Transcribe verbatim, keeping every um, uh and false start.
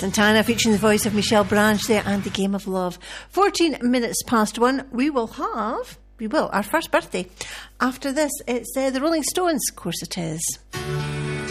Santana featuring the voice of Michelle Branch there, and The Game of Love. fourteen minutes past one. We will have, we will, our first birthday. After this, it's uh, the Rolling Stones, of course it is.